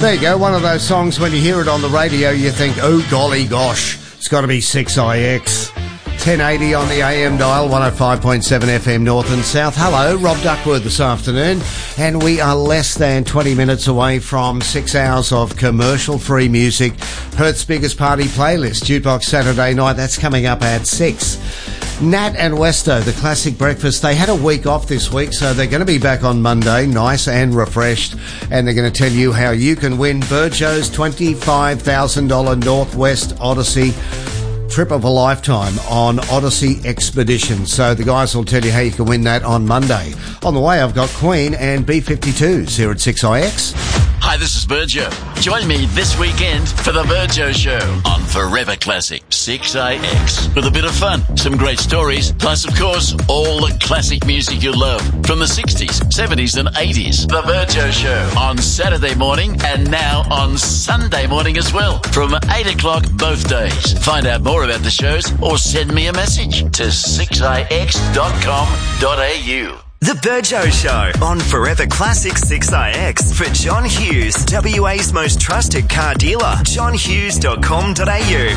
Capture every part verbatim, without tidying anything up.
There you go, one of those songs when you hear it on the radio you think, oh golly gosh, it's got to be six I X. ten eighty on the A M dial, one oh five point seven F M North and South. Hello, Rob Duckworth this afternoon, and we are less than twenty minutes away from six hours of commercial-free music. Perth's biggest party playlist, Jukebox Saturday night, that's coming up at six. Nat and Westo, the classic breakfast, they had a week off this week, so they're going to be back on Monday, nice and refreshed, and they're going to tell you how you can win Burjo's twenty-five thousand dollars Northwest Odyssey trip of a lifetime on Odyssey Expedition. So the guys will tell you how you can win that on Monday. On the way, I've got Queen and B fifty-twos here at six I X. Hi, this is Burjo. Join me this weekend for the Burjo Show on Forever Classic six I X. With a bit of fun, some great stories, plus, of course, all the classic music you love from the sixties, seventies and eighties. The Burjo Show on Saturday morning and now on Sunday morning as well from eight o'clock both days. Find out more about the shows or send me a message to six I X dot com dot A U. The Burjo Show on Forever Classic six I X for John Hughes, W A's most trusted car dealer, john hughes dot com dot A U.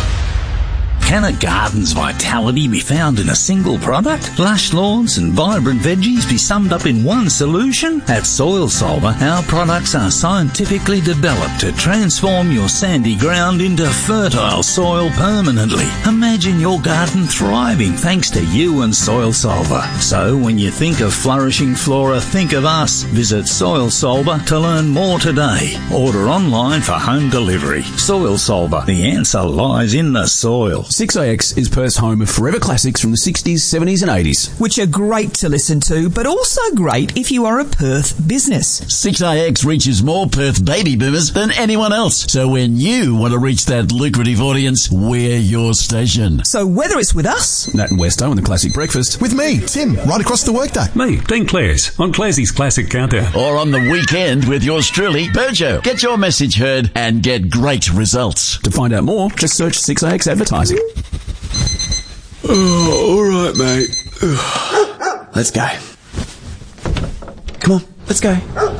Can a garden's vitality be found in a single product? Lush lawns and vibrant veggies be summed up in one solution? At Soil Solver, our products are scientifically developed to transform your sandy ground into fertile soil permanently. Imagine your garden thriving thanks to you and Soil Solver. So when you think of flourishing flora, think of us. Visit Soil Solver to learn more today. Order online for home delivery. Soil Solver, the answer lies in the soil. six I X is Perth's home of forever classics from the sixties, seventies and eighties. Which are great to listen to, but also great if you are a Perth business. six I X reaches more Perth baby boomers than anyone else. So when you want to reach that lucrative audience, we're your station. So whether it's with us, Nat and Westo and the Classic Breakfast, with me, Tim, right across the workday. Me, Dean Clares, on Clarsey's Classic Countdown. Or on the weekend with yours truly, Burjo. Get your message heard and get great results. To find out more, just search six I X Advertising. Oh, all right, mate. Let's go. Come on, let's go.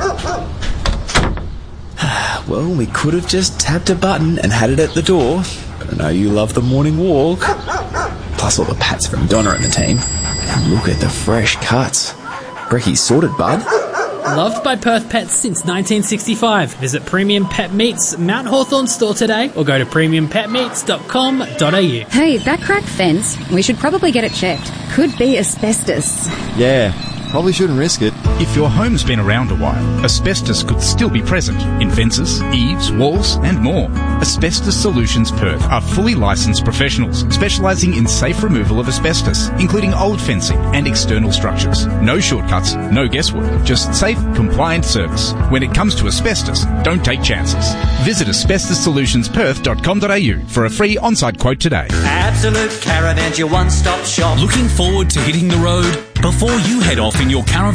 Well, we could have just tapped a button and had it at the door, but I know you love the morning walk. Plus all the pats from Donna and the team. And look at the fresh cuts. Brecky's sorted, bud. Loved by Perth pets since nineteen sixty-five. Visit Premium Pet Meats Mount Hawthorn store today or go to premium pet meats dot com dot A U. Hey, that cracked fence, we should probably get it checked. Could be asbestos. Yeah, probably shouldn't risk it. If your home's been around a while, asbestos could still be present in fences, eaves, walls and more. Asbestos Solutions Perth are fully licensed professionals specialising in safe removal of asbestos, including old fencing and external structures. No shortcuts, no guesswork, just safe, compliant service. When it comes to asbestos, don't take chances. Visit asbestos solutions perth dot com dot A U for a free on-site quote today. Absolute Caravan's your one-stop shop. Looking forward to hitting the road? Before you head off in your caravan